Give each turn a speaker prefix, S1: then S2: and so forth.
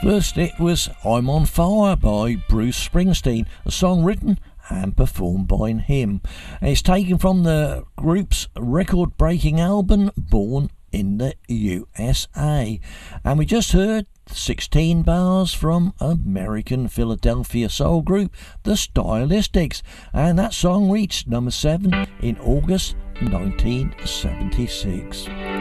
S1: First, it was I'm on Fire by Bruce Springsteen, a song written and performed by him. And it's taken from the group's record-breaking album Born in the USA. And we just heard 16 bars from American Philadelphia soul group The Stylistics, and that song reached number 7 in August 1976.